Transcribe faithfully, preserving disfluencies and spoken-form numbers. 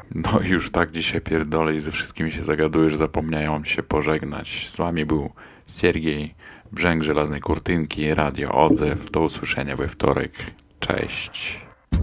No i już tak dzisiaj pierdolę i ze wszystkimi się zagaduję, że zapomniałem się pożegnać. Z wami był Siergiej, Brzęk Żelaznej Kurtynki, Radio Odzew. Do usłyszenia we wtorek. Cześć.